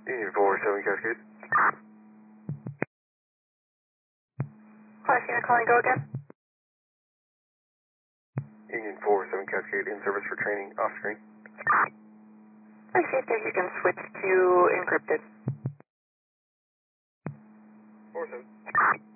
Union 47 Cascade. Hi, Cena calling, go again. Union 47 Cascade, in service for training, off screen. I see if you can switch to encrypted. 47.